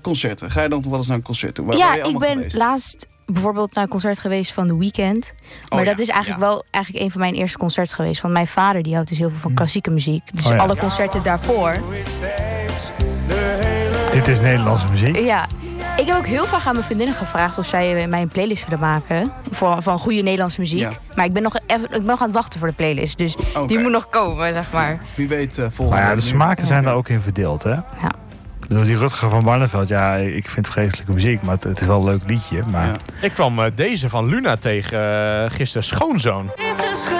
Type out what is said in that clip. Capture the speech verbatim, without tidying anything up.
concerten. Ga je dan nog wel eens naar een concert toe? Waar, ja, waar je ik ben geweest? laatst bijvoorbeeld naar een concert geweest van The Weeknd. Maar oh, dat ja. is eigenlijk ja. wel eigenlijk een van mijn eerste concerts geweest. Want mijn vader die houdt dus heel veel van klassieke muziek. Dus Oh, ja. alle concerten daarvoor. Dit is Nederlandse muziek. Ja. Ik heb ook heel vaak aan mijn vriendinnen gevraagd of zij mij een playlist willen maken. Voor, van goede Nederlandse muziek. Ja. Maar ik ben, nog even, ik ben nog aan het wachten voor de playlist. Dus okay. die moet nog komen, zeg maar. Wie weet uh, volgende Maar ja, de smaken zijn daar ook in verdeeld, hè? Ja. Dus die Rutger van Barneveld, ja, ik vind vreselijke muziek, maar het, het is wel een leuk liedje. Maar... Ja. Ik kwam uh, deze van Luna tegen uh, gisteren, Schoonzoon.